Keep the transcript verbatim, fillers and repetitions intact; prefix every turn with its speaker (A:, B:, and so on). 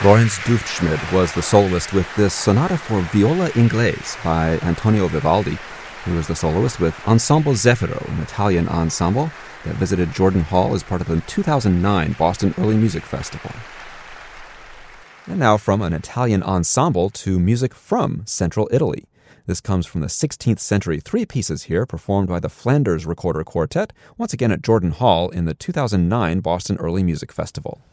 A: Lorenz Dufschmid was the soloist with this sonata for viola inglese by Antonio Vivaldi. He was the soloist with Ensemble Zeffiro, an Italian ensemble that visited Jordan Hall as part of the two thousand nine Boston Early Music Festival. And now from an Italian ensemble to music from Central Italy. This comes from the sixteenth century three pieces here performed by the Flanders Recorder Quartet, once again at Jordan Hall in the two thousand nine Boston Early Music Festival.